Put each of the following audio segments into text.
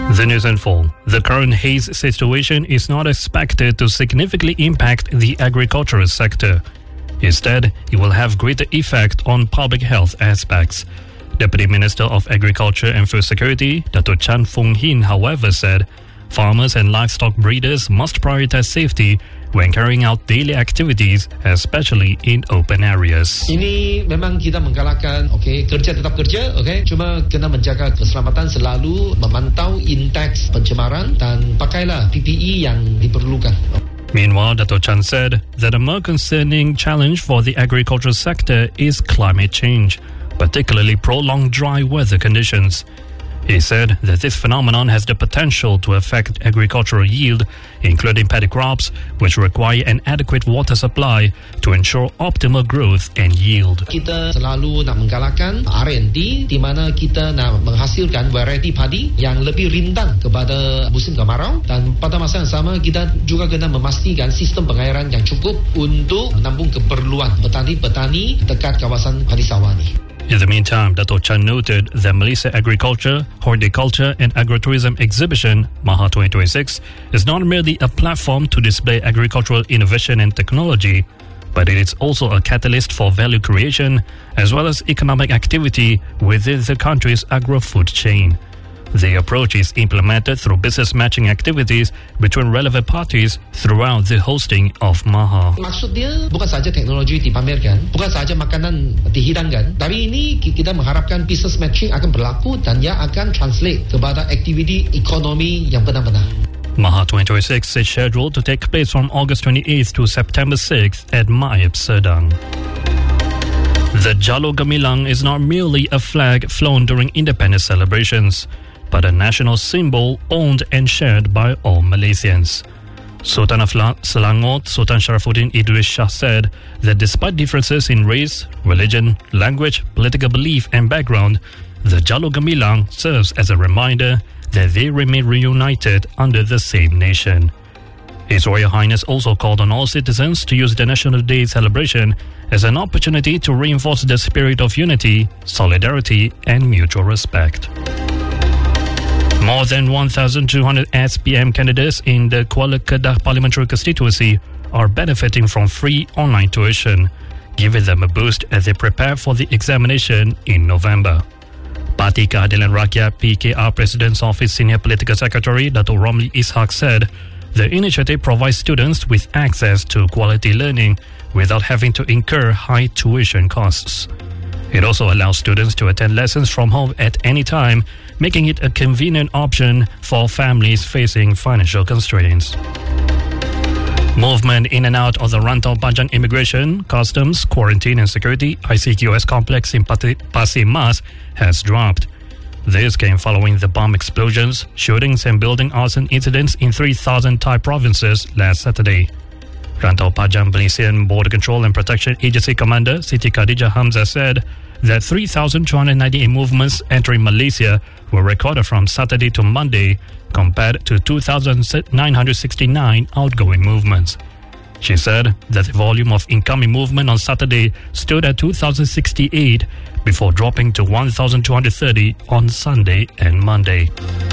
The news in full. The current haze situation is not expected to significantly impact the agricultural sector. Instead, it will have greater effect on public health aspects. Deputy Minister of Agriculture and Food Security, Dato' Chan Fung Hin, however, said farmers and livestock breeders must prioritize safety when carrying out daily activities, especially in open areas. Ini memang kita menggalakkan, kerja tetap kerja, cuma kena menjaga keselamatan, selalu memantau indeks pencemaran dan pakailah PPE yang diperlukan. Meanwhile, Dato' Chan said that a more concerning challenge for the agricultural sector is climate change, particularly prolonged dry weather conditions. He said that this phenomenon has the potential to affect agricultural yield, including paddy crops, which require an adequate water supply to ensure optimal growth and yield. Kita selalu nak menggalakkan R&D di mana kita nak menghasilkan variety padi yang lebih rindang kepada musim kemarau, dan pada masa yang sama kita juga kena memastikan sistem pengairan yang cukup untuk menampung keperluan petani-petani dekat kawasan padi sawah ni. In the meantime, Dato' Chan noted that Malaysia Agriculture, Horticulture and Agrotourism Exhibition, MAHA 2026, is not merely a platform to display agricultural innovation and technology, but it is also a catalyst for value creation as well as economic activity within the country's agro-food chain. The approach is implemented through business matching activities between relevant parties throughout the hosting of MAHA. Maksud dia bukan saja teknologi dipamerkan, bukan saja makanan dihidangkan, tapi ini kita mengharapkan business matching akan berlaku dan ia akan translate kepada aktiviti ekonomi yang benar-benar. MAHA 2026 is scheduled to take place from August 28th to September 6th at Maib Serdang. The Jalur Gemilang is not merely a flag flown during independence celebrations, but a national symbol owned and shared by all Malaysians. Sultan of Selangor, Sultan Sharafuddin Idris Shah, said that despite differences in race, religion, language, political belief and background, the Jalur Gemilang serves as a reminder that they remain reunited under the same nation. His Royal Highness also called on all citizens to use the National Day celebration as an opportunity to reinforce the spirit of unity, solidarity and mutual respect. More than 1,200 SPM candidates in the Kuala Kedah Parliamentary constituency are benefiting from free online tuition, giving them a boost as they prepare for the examination in November. Parti Keadilan Rakyat PKR President's Office Senior Political Secretary Dato' Romli Ishak said the initiative provides students with access to quality learning without having to incur high tuition costs. It also allows students to attend lessons from home at any time, making it a convenient option for families facing financial constraints. Movement in and out of the Rantau Panjang Immigration, Customs, Quarantine and Security ICQS complex in Pasir Mas has dropped. This came following the bomb explosions, shootings and building arson incidents in 3,000 Thai provinces last Saturday. Rantau Panjang Malaysian Border Control and Protection Agency Commander Siti Khadijah Hamzah said that 3,298 movements entering Malaysia were recorded from Saturday to Monday, compared to 2,969 outgoing movements. She said that the volume of incoming movement on Saturday stood at 2,068 before dropping to 1,230 on Sunday and Monday.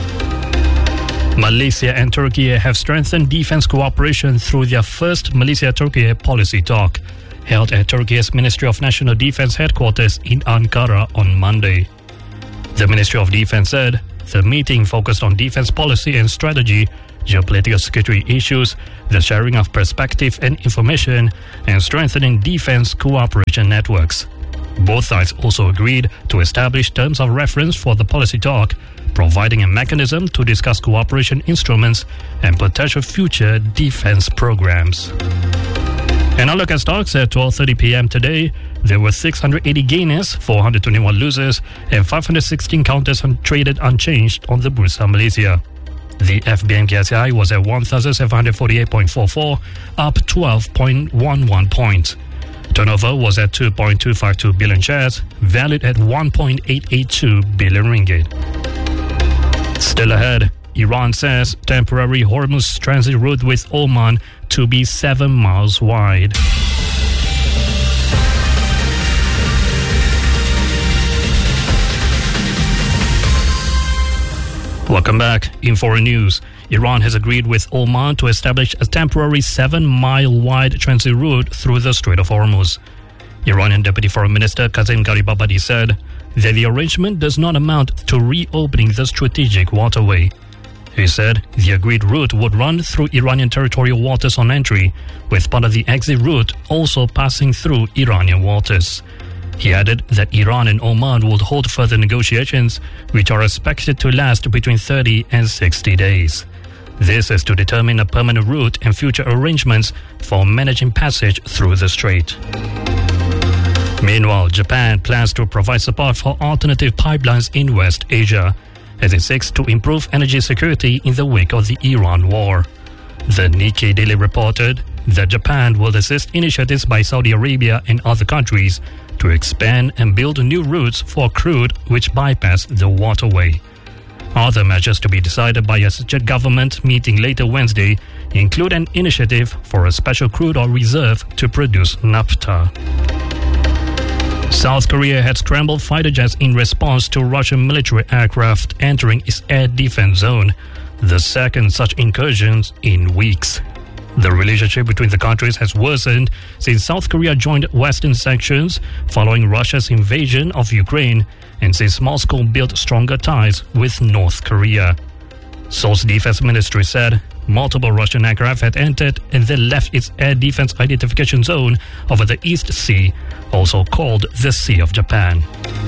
Malaysia and Turkey have strengthened defense cooperation through their first Malaysia-Turkey policy talk, held at Turkey's Ministry of National Defense headquarters in Ankara on Monday. The Ministry of Defense said the meeting focused on defense policy and strategy, geopolitical security issues, the sharing of perspective and information, and strengthening defense cooperation networks. Both sides also agreed to establish terms of reference for the policy talk, providing a mechanism to discuss cooperation instruments and potential future defense programs. And now look at stocks at 12:30 p.m. today. There were 680 gainers, 421 losers, and 516 counters traded unchanged on the Bursa Malaysia. The FBM KSI was at 1,748.44, up 12.11 points. Turnover was at 2.252 billion shares, valued at 1.882 billion ringgit. Still ahead, Iran says temporary Hormuz transit route with Oman to be 7 miles wide. Welcome back. In foreign news, Iran has agreed with Oman to establish a temporary 7-mile-wide transit route through the Strait of Hormuz. Iranian Deputy Foreign Minister Kazem Garibabadi said that the arrangement does not amount to reopening the strategic waterway. He said the agreed route would run through Iranian territorial waters on entry, with part of the exit route also passing through Iranian waters. He added that Iran and Oman would hold further negotiations, which are expected to last between 30 and 60 days. This is to determine a permanent route and future arrangements for managing passage through the strait. Meanwhile, Japan plans to provide support for alternative pipelines in West Asia, as it seeks to improve energy security in the wake of the Iran war. The Nikkei Daily reported that Japan will assist initiatives by Saudi Arabia and other countries to expand and build new routes for crude which bypass the waterway. Other measures to be decided by a government meeting later Wednesday include an initiative for a special crude oil reserve to produce naphtha. South Korea had scrambled fighter jets in response to Russian military aircraft entering its air defense zone, the second such incursions in weeks. The relationship between the countries has worsened since South Korea joined Western sanctions following Russia's invasion of Ukraine and since Moscow built stronger ties with North Korea. Seoul's defense ministry said multiple Russian aircraft had entered and then left its air defense identification zone over the East Sea, also called the Sea of Japan.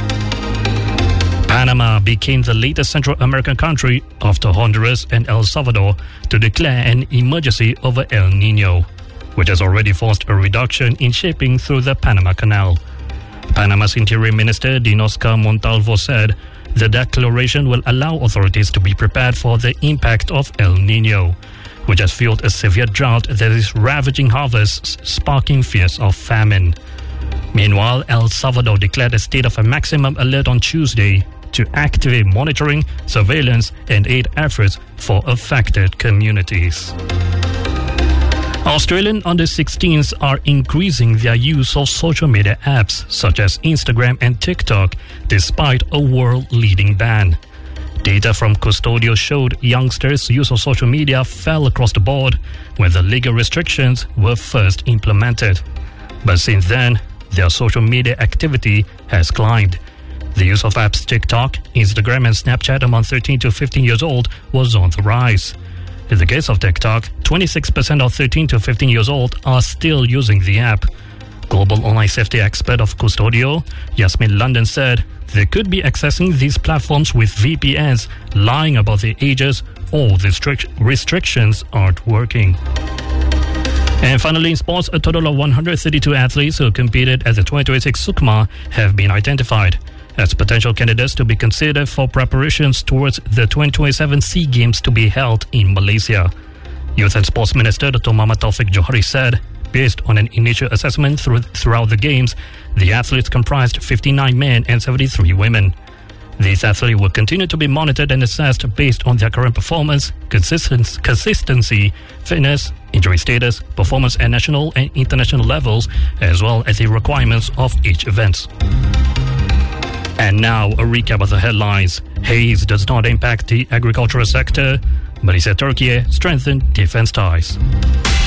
Panama became the latest Central American country after Honduras and El Salvador to declare an emergency over El Niño, which has already forced a reduction in shipping through the Panama Canal. Panama's Interior Minister Dinosca Montalvo said the declaration will allow authorities to be prepared for the impact of El Niño, which has fueled a severe drought that is ravaging harvests, sparking fears of famine. Meanwhile, El Salvador declared a state of a maximum alert on Tuesday to activate monitoring, surveillance, and aid efforts for affected communities. Australian under-16s are increasing their use of social media apps such as Instagram and TikTok despite a world-leading ban. Data from Custodio showed youngsters' use of social media fell across the board when the legal restrictions were first implemented. But since then, their social media activity has climbed. The use of apps TikTok, Instagram and Snapchat among 13 to 15 years old was on the rise. In the case of TikTok, 26% of 13 to 15 years old are still using the app. Global online safety expert of Custodio, Yasmin London, said they could be accessing these platforms with VPNs, lying about their ages, or the restrictions aren't working. And finally, in sports, a total of 132 athletes who competed at the 2026 SUKMA have been identified as potential candidates to be considered for preparations towards the 2027 SEA Games to be held in Malaysia. Youth and Sports Minister Dr. Muhammad Taufik Johari said, based on an initial assessment throughout the Games, the athletes comprised 59 men and 73 women. These athletes will continue to be monitored and assessed based on their current performance, consistency, fitness, injury status, performance at national and international levels, as well as the requirements of each event. And now, a recap of the headlines. Haze does not impact the agricultural sector. Malaysia-Turkey strengthened defense ties.